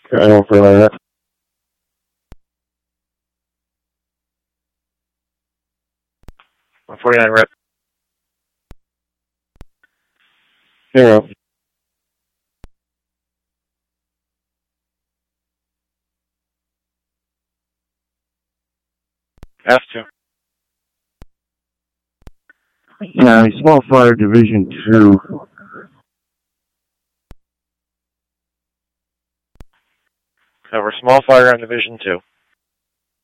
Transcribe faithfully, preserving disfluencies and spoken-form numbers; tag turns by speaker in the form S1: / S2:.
S1: I don't feel like that.
S2: one forty-nine rep.
S1: Zero.
S2: F two.
S1: Yeah, small fire division two.
S2: Cover small fire on division two.